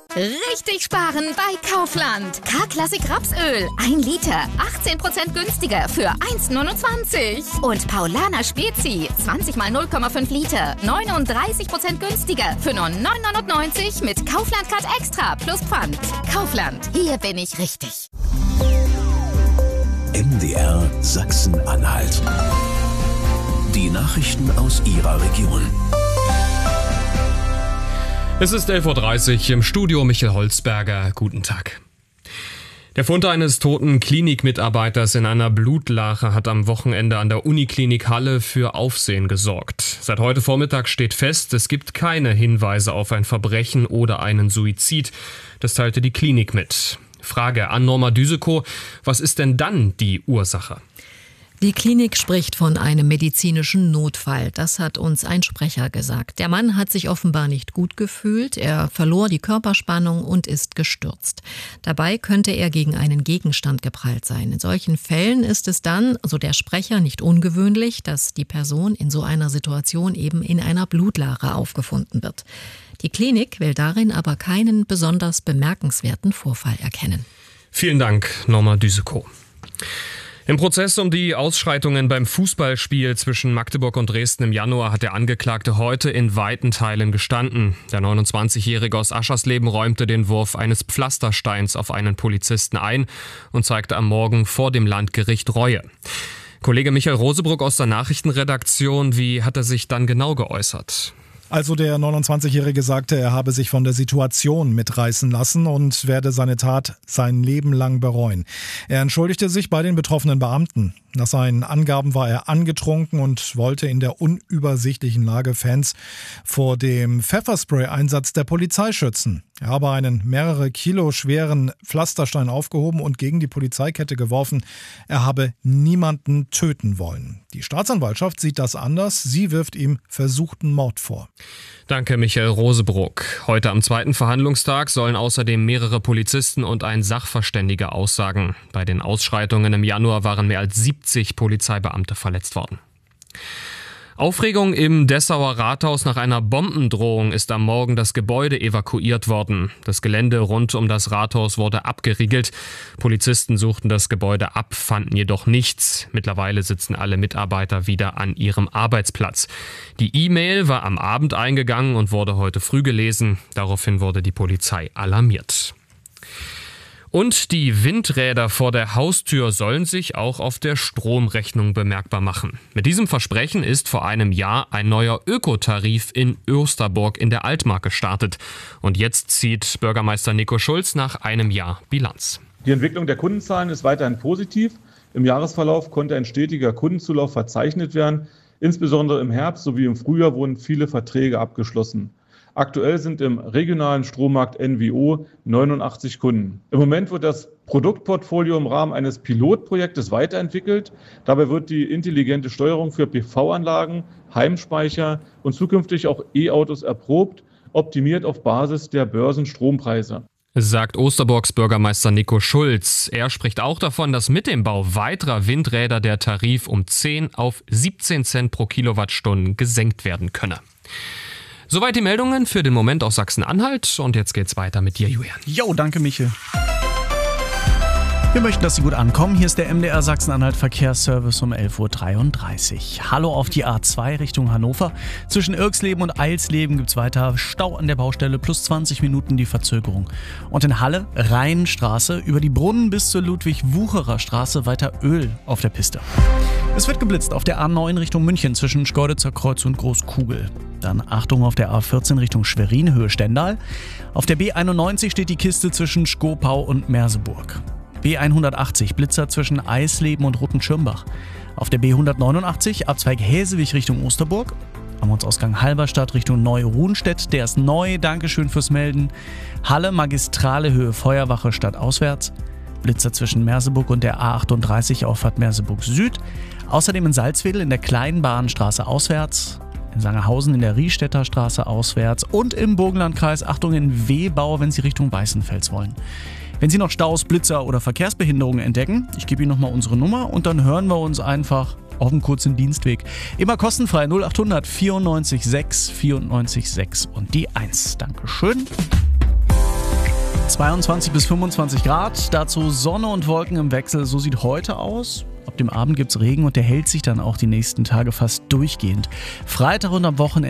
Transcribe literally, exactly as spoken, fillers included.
Richtig sparen bei Kaufland. K-Klassik Rapsöl. ein Liter. achtzehn Prozent günstiger für eins Komma neunundzwanzig. Und Paulaner Spezi. zwanzig mal null Komma fünf Liter. neununddreißig Prozent günstiger für nur neun Komma neunundneunzig mit Kaufland Card Extra plus Pfand. Kaufland. Hier bin ich richtig. M D R Sachsen-Anhalt. Die Nachrichten aus Ihrer Region. Es ist elf Uhr dreißig, im Studio Michael Holzberger. Guten Tag. Der Fund eines toten Klinikmitarbeiters in einer Blutlache hat am Wochenende an der Uniklinik Halle für Aufsehen gesorgt. Seit heute Vormittag steht fest, es gibt keine Hinweise auf ein Verbrechen oder einen Suizid. Das teilte die Klinik mit. Frage an Norma Düsekow, was ist denn dann die Ursache? Die Klinik spricht von einem medizinischen Notfall. Das hat uns ein Sprecher gesagt. Der Mann hat sich offenbar nicht gut gefühlt. Er verlor die Körperspannung und ist gestürzt. Dabei könnte er gegen einen Gegenstand geprallt sein. In solchen Fällen ist es dann, so der Sprecher, nicht ungewöhnlich, dass die Person in so einer Situation eben in einer Blutlache aufgefunden wird. Die Klinik will darin aber keinen besonders bemerkenswerten Vorfall erkennen. Vielen Dank, Norma Düsekow. Im Prozess um die Ausschreitungen beim Fußballspiel zwischen Magdeburg und Dresden im Januar hat der Angeklagte heute in weiten Teilen gestanden. Der neunundzwanzigjährige aus Aschersleben räumte den Wurf eines Pflastersteins auf einen Polizisten ein und zeigte am Morgen vor dem Landgericht Reue. Kollege Michael Rosebruck aus der Nachrichtenredaktion, wie hat er sich dann genau geäußert? Also der neunundzwanzigjährige sagte, er habe sich von der Situation mitreißen lassen und werde seine Tat sein Leben lang bereuen. Er entschuldigte sich bei den betroffenen Beamten. Nach seinen Angaben war er angetrunken und wollte in der unübersichtlichen Lage Fans vor dem Pfefferspray-Einsatz der Polizei schützen. Er habe einen mehrere Kilo schweren Pflasterstein aufgehoben und gegen die Polizeikette geworfen. Er habe niemanden töten wollen. Die Staatsanwaltschaft sieht das anders. Sie wirft ihm versuchten Mord vor. Danke, Michael Rosebruck. Heute am zweiten Verhandlungstag sollen außerdem mehrere Polizisten und ein Sachverständiger aussagen. Bei den Ausschreitungen im Januar waren mehr als siebzig Polizeibeamte verletzt worden. Aufregung im Dessauer Rathaus. Nach einer Bombendrohung ist am Morgen das Gebäude evakuiert worden. Das Gelände rund um das Rathaus wurde abgeriegelt. Polizisten suchten das Gebäude ab, fanden jedoch nichts. Mittlerweile sitzen alle Mitarbeiter wieder an ihrem Arbeitsplatz. Die E-Mail war am Abend eingegangen und wurde heute früh gelesen. Daraufhin wurde die Polizei alarmiert. Und die Windräder vor der Haustür sollen sich auch auf der Stromrechnung bemerkbar machen. Mit diesem Versprechen ist vor einem Jahr ein neuer Ökotarif in Osterburg in der Altmark gestartet. Und jetzt zieht Bürgermeister Nico Schulz nach einem Jahr Bilanz. Die Entwicklung der Kundenzahlen ist weiterhin positiv. Im Jahresverlauf konnte ein stetiger Kundenzulauf verzeichnet werden. Insbesondere im Herbst sowie im Frühjahr wurden viele Verträge abgeschlossen. Aktuell sind im regionalen Strommarkt N W O neunundachtzig Kunden. Im Moment wird das Produktportfolio im Rahmen eines Pilotprojektes weiterentwickelt. Dabei wird die intelligente Steuerung für P V-Anlagen, Heimspeicher und zukünftig auch E-Autos erprobt, optimiert auf Basis der Börsenstrompreise. Sagt Osterburgs Bürgermeister Nico Schulz. Er spricht auch davon, dass mit dem Bau weiterer Windräder der Tarif um zehn auf siebzehn Cent pro Kilowattstunde gesenkt werden könne. Soweit die Meldungen für den Moment aus Sachsen-Anhalt. Und jetzt geht's weiter mit dir, Julian. Jo, danke, Michel. Wir möchten, dass Sie gut ankommen. Hier ist der M D R Sachsen-Anhalt Verkehrsservice um elf Uhr dreiunddreißig. Hallo auf die A zwei Richtung Hannover. Zwischen Irxleben und Eilsleben gibt's weiter Stau an der Baustelle, plus zwanzig Minuten die Verzögerung. Und in Halle, Rheinstraße, über die Brunnen bis zur Ludwig-Wucherer Straße weiter Öl auf der Piste. Es wird geblitzt auf der A neun Richtung München zwischen Schkeuditzer Kreuz und Großkugel. Dann Achtung auf der A vierzehn Richtung Schwerin, Höhe Stendal. Auf der B einundneunzig steht die Kiste zwischen Schkopau und Merseburg. B hundertachtzig, Blitzer zwischen Eisleben und Rottenschirmbach. Auf der B hundertneunundachtzig, Abzweig Häsewig Richtung Osterburg. Am Ortsausgang Halberstadt Richtung Neu-Ruhnstedt, der ist neu, Dankeschön fürs Melden. Halle, Magistrale, Höhe Feuerwache stadtauswärts. Blitzer zwischen Merseburg und der A achtunddreißig, Auffahrt Merseburg Süd. Außerdem in Salzwedel in der Kleinbahnstraße auswärts. In Sangerhausen in der Riestädter Straße auswärts. Und im Burgenlandkreis, Achtung, in Wehbau, wenn Sie Richtung Weißenfels wollen. Wenn Sie noch Staus, Blitzer oder Verkehrsbehinderungen entdecken, ich gebe Ihnen nochmal unsere Nummer und dann hören wir uns einfach auf dem kurzen Dienstweg. Immer kostenfrei null achthundert vierundneunzig sechs vierundneunzig sechs und die eins. Dankeschön. zweiundzwanzig bis fünfundzwanzig Grad, dazu Sonne und Wolken im Wechsel. So sieht heute aus. Ab dem Abend gibt's Regen und der hält sich dann auch die nächsten Tage fast durchgehend. Freitag und am Wochenende